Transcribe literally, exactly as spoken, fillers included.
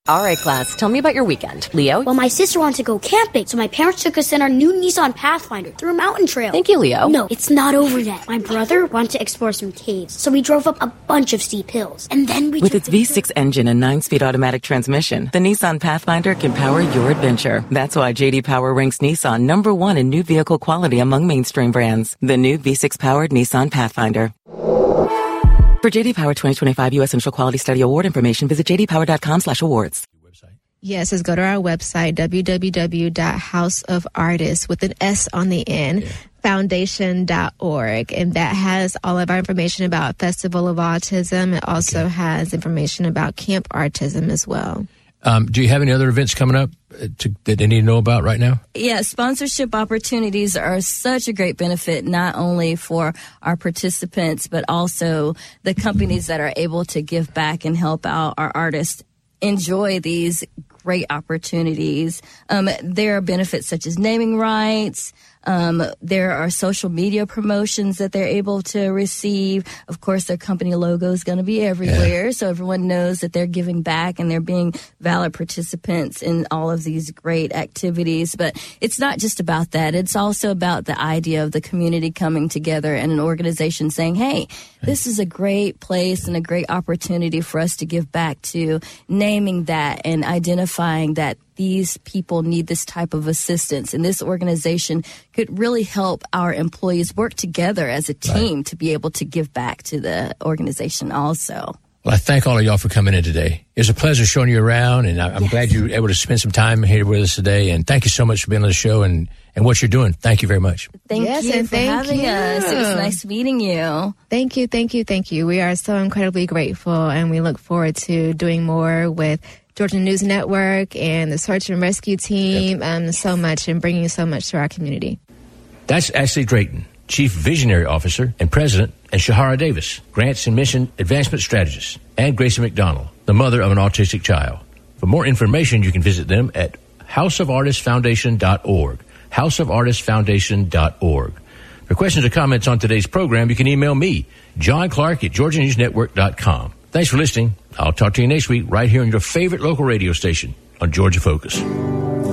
All right, class, tell me about your weekend. Leo? Well, my sister wanted to go camping, so my parents took us in our new Nissan Pathfinder through a mountain trail. Thank you, Leo. No, it's not over yet. My brother wanted to explore some caves, so we drove up a bunch of steep hills. And then we With its V six engine and nine-speed automatic transmission, the Nissan Pathfinder can power your adventure. That's why J D Power ranks Nissan number one in new vehicle quality among mainstream brands. The new V six-powered Nissan Pathfinder. For J D Power twenty twenty-five U S Initial Quality Study Award information, visit j d power dot com slash awards. Yes, just go to our website, w w w dot house of artists with an S on the end, yeah. foundation dot org. And that has all of our information about Festival of Autism. It also okay. has information about Camp Autism as well. Um, do you have any other events coming up to, that they need to know about right now? Yeah, sponsorship opportunities are such a great benefit, not only for our participants, but also the companies that are able to give back and help out our artists enjoy these great opportunities. Um, there are benefits such as naming rights. Um, there are social media promotions that they're able to receive. Of course, their company logo is going to be everywhere, yeah. so everyone knows that they're giving back and they're being valid participants in all of these great activities. But it's not just about that. It's also about the idea of the community coming together and an organization saying, hey, this is a great place and a great opportunity for us to give back to, naming that and identifying that these people need this type of assistance. And this organization could really help our employees work together as a team right. to be able to give back to the organization also. Well, I thank all of y'all for coming in today. It was a pleasure showing you around, and I'm yes. glad you were able to spend some time here with us today. And thank you so much for being on the show and, and what you're doing. Thank you very much. Thank yes, you and for thank having you. us. It was nice meeting you. Thank you, thank you, thank you. We are so incredibly grateful, and we look forward to doing more with Georgia News Network and the Search and Rescue Team, yep. um, so much, and bringing so much to our community. That's Ashley Drayton, Chief Visionary Officer and President, and Shahara Davis, Grants and Mission Advancement Strategist, and Gracie McDonald, the mother of an autistic child. For more information, you can visit them at house of artists foundation dot org, house of artists foundation dot org. For questions or comments on today's program, you can email me, John Clark at georgia news network dot com. Thanks for listening. I'll talk to you next week right here on your favorite local radio station on Georgia Focus.